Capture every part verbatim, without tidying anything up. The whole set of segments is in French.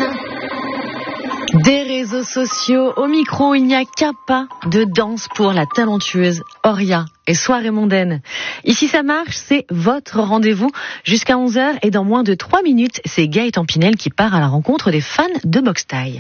Des réseaux sociaux au micro, il n'y a qu'un pas de danse pour la talentueuse Oria et Soirée mondaine. Ici ça marche, c'est votre rendez-vous jusqu'à onze heures et dans moins de trois minutes, c'est Gaëtan Pinel qui part à la rencontre des fans de boxe thaï.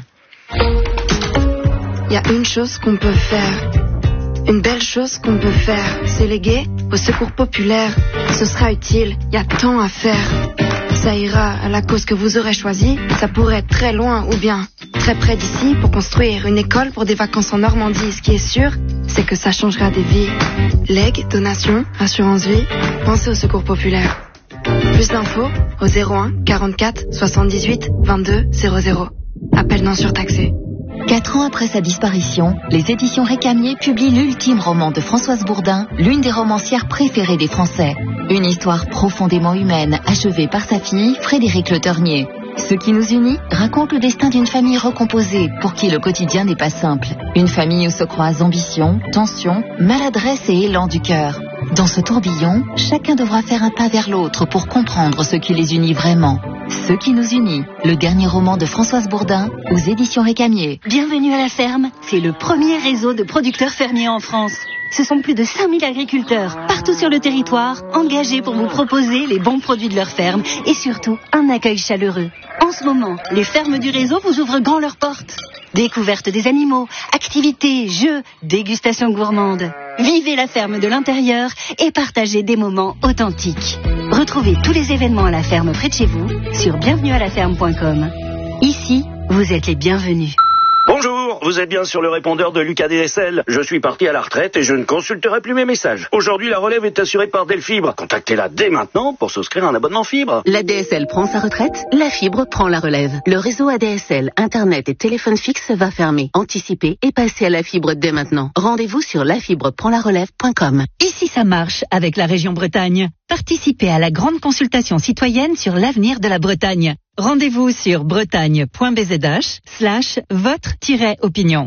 Il y a une chose qu'on peut faire, une belle chose qu'on peut faire, c'est léguer au secours populaire. Ce sera utile, il y a tant à faire. Ça ira à la cause que vous aurez choisie. Ça pourrait être très loin ou bien très près d'ici pour construire une école pour des vacances en Normandie. Ce qui est sûr, c'est que ça changera des vies. Legs, donations, assurance vie, pensez au secours populaire. Plus d'infos au zéro un quarante-quatre soixante-dix-huit vingt-deux zéro zéro. Appel non surtaxé. Quatre ans après sa disparition, les éditions Récamier publient l'ultime roman de Françoise Bourdin, l'une des romancières préférées des Français. Une histoire profondément humaine, achevée par sa fille, Frédérique Le Ternier. Ce qui nous unit raconte le destin d'une famille recomposée, pour qui le quotidien n'est pas simple. Une famille où se croisent ambition, tension, maladresse et élan du cœur. Dans ce tourbillon, chacun devra faire un pas vers l'autre pour comprendre ce qui les unit vraiment. Ce qui nous unit, le dernier roman de Françoise Bourdin aux éditions Récamier. Bienvenue à la ferme, c'est le premier réseau de producteurs fermiers en France. Ce sont plus de cinq mille agriculteurs, partout sur le territoire, engagés pour vous proposer les bons produits de leur ferme et surtout un accueil chaleureux. En ce moment, les fermes du réseau vous ouvrent grand leurs portes. Découverte des animaux, activités, jeux, dégustation gourmande. Vivez la ferme de l'intérieur et partagez des moments authentiques. Retrouvez tous les événements à la ferme près de chez vous sur bienvenue à la ferme point com. Ici, vous êtes les bienvenus. Bonjour, vous êtes bien sur le répondeur de Lucas D S L. Je suis parti à la retraite et je ne consulterai plus mes messages. Aujourd'hui, la relève est assurée par Delfibre. Contactez-la dès maintenant pour souscrire un abonnement fibre. La D S L prend sa retraite, la fibre prend la relève. Le réseau A D S L, Internet et téléphone fixe va fermer. Anticipez et passez à la fibre dès maintenant. Rendez-vous sur la fibre prend la relève point com. Ici ça marche avec la région Bretagne. Participez à la grande consultation citoyenne sur l'avenir de la Bretagne. Rendez-vous sur bretagne.bzh slash votre-opinion.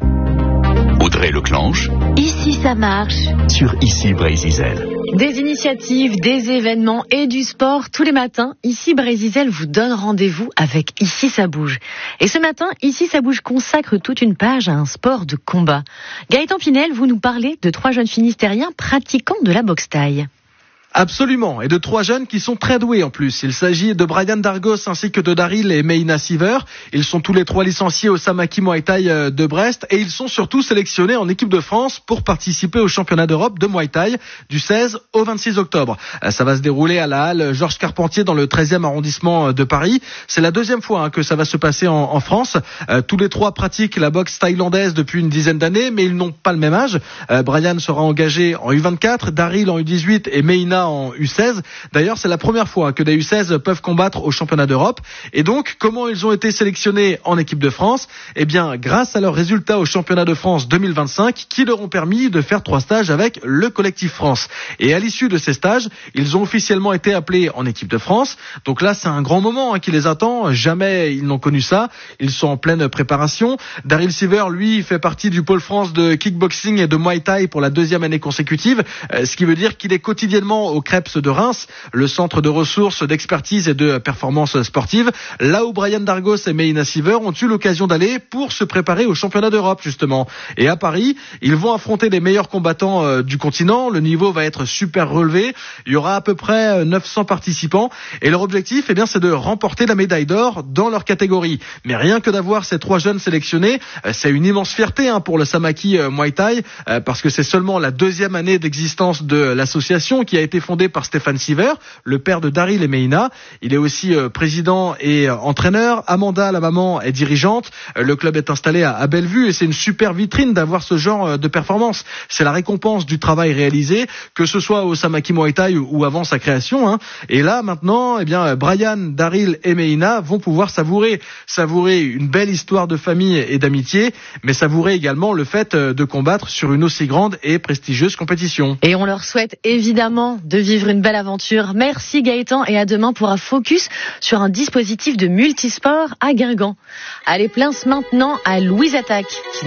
Audrey Leclanche. Ici ça marche. Sur Ici Brézizel. Des initiatives, des événements et du sport tous les matins. Ici Brézizel vous donne rendez-vous avec Ici ça bouge. Et ce matin, Ici ça bouge consacre toute une page à un sport de combat. Gaëtan Pinel, vous nous parlez de trois jeunes finistériens pratiquant de la boxe thaï. Absolument, et de trois jeunes qui sont très doués en plus. Il s'agit de Brian Dargos ainsi que de Daryl et Meina Siever. Ils sont tous les trois licenciés au Samaki Muay Thai de Brest et ils sont surtout sélectionnés en équipe de France pour participer au championnat d'Europe de Muay Thai du seize au vingt-six octobre. Ça va se dérouler à la halle Georges Carpentier dans le treizième arrondissement de Paris. C'est la deuxième fois hein, que ça va se passer en, en France. Euh, tous les trois pratiquent la boxe thaïlandaise depuis une dizaine d'années, mais ils n'ont pas le même âge. Euh, Brian sera engagé en U vingt-quatre, Daryl en U dix-huit et Meina en U seize. D'ailleurs, c'est la première fois que des U seize peuvent combattre au championnat d'Europe. Et donc, comment ils ont été sélectionnés en équipe de France ? Eh bien, grâce à leurs résultats au championnat de France deux mille vingt-cinq, qui leur ont permis de faire trois stages avec le collectif France. Et à l'issue de ces stages, ils ont officiellement été appelés en équipe de France. Donc là, c'est un grand moment hein, qui les attend. Jamais ils n'ont connu ça. Ils sont en pleine préparation. Daryl Siever, lui, fait partie du pôle France de kickboxing et de Muay Thai pour la deuxième année consécutive. Euh, ce qui veut dire qu'il est quotidiennement au Crêpes de Reims, le centre de ressources, d'expertise et de performance sportive, là où Brian Dargos et Meina Siever ont eu l'occasion d'aller pour se préparer au championnat d'Europe justement. Et à Paris, ils vont affronter les meilleurs combattants euh, du continent. Le niveau va être super relevé. Il y aura à peu près neuf cents participants et leur objectif, eh bien, c'est de remporter la médaille d'or dans leur catégorie. Mais rien que d'avoir ces trois jeunes sélectionnés, euh, c'est une immense fierté hein, pour le Samaki euh, Muay Thai euh, parce que c'est seulement la deuxième année d'existence de l'association qui a été fondée par Stéphane Siever, le père de Daryl et Meina. Il est aussi euh, président et euh, entraîneur. Amanda, la maman, est dirigeante. Euh, le club est installé à, à Bellevue et c'est une super vitrine d'avoir ce genre euh, de performance. C'est la récompense du travail réalisé, que ce soit au Samaki Muay Thai ou, ou avant sa création. Hein. Et là, maintenant, eh bien, Brian, Daryl et Meina vont pouvoir savourer, savourer une belle histoire de famille et d'amitié, mais savourer également le fait euh, de combattre sur une aussi grande et prestigieuse compétition. Et on leur souhaite évidemment de vivre une belle aventure. Merci Gaëtan et à demain pour un focus sur un dispositif de multisport à Guingamp. Allez, place maintenant à Louise Attaque.